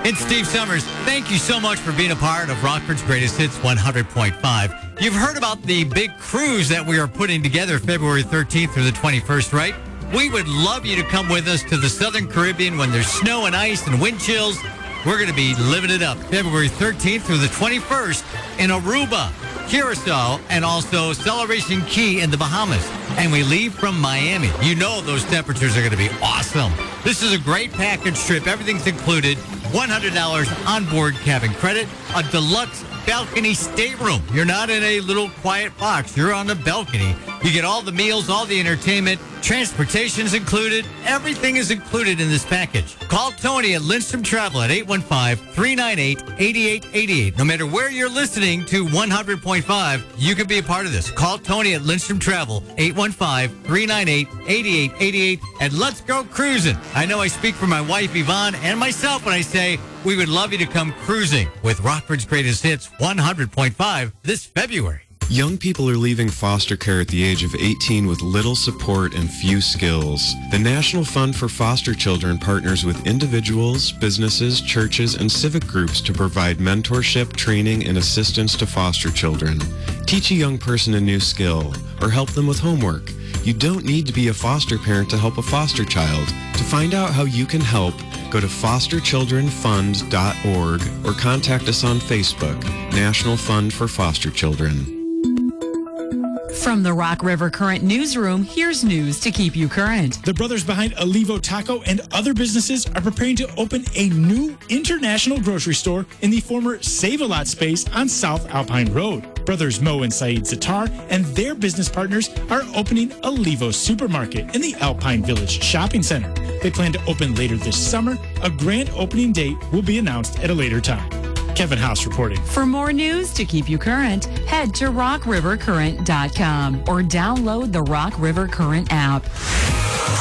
It's Steve Summers. Thank you so much for being a part of Rockford's Greatest Hits 100.5. You've heard about the big cruise that we are putting together February 13th through the 21st, right? We would love you to come with us to the Southern Caribbean when there's snow and ice and wind chills. We're going to be living it up February 13th through the 21st in Aruba, Curacao, and also Celebration Key in the Bahamas. And we leave from Miami. You know those temperatures are going to be awesome. This is a great package trip. Everything's included. $100 onboard cabin credit, a deluxe balcony stateroom. You're not in a little quiet box. You're on the balcony. You get all the meals, all the entertainment. Transportation's included. Everything is included in this package. Call Tony at Lindstrom Travel at 815-398-8888. No matter where you're listening to 100.5, you can be a part of this. Call Tony at Lindstrom Travel, 815-398-8888, and let's go cruising. I know I speak for my wife, Yvonne, and myself when I say we would love you to come cruising with Rockford's Greatest Hits 100.5 this February. Young people are leaving foster care at the age of 18 with little support and few skills. The National Fund for Foster Children partners with individuals, businesses, churches, and civic groups to provide mentorship, training, and assistance to foster children. Teach a young person a new skill or help them with homework. You don't need to be a foster parent to help a foster child. To find out how you can help, go to fosterchildrenfund.org or contact us on Facebook, National Fund for Foster Children. From the Rock River Current newsroom, here's news to keep you current. The brothers behind Olivo Taco and other businesses are preparing to open a new international grocery store in the former Save-A-Lot space on South Alpine Road. Brothers Mo and Saeed Zatar and their business partners are opening Olivo Supermarket in the Alpine Village Shopping Center. They plan to open later this summer. A grand opening date will be announced at a later time. Kevin House reporting. For more news to keep you current, head to rockrivercurrent.com or download the Rock River Current app.